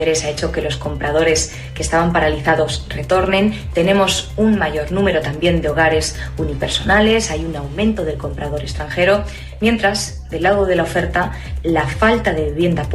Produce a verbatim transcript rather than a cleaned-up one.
ha hecho que los compradores que estaban paralizados retornen. Tenemos un mayor número también de hogares unipersonales, hay un aumento del comprador extranjero, mientras del lado de la oferta la falta de vivienda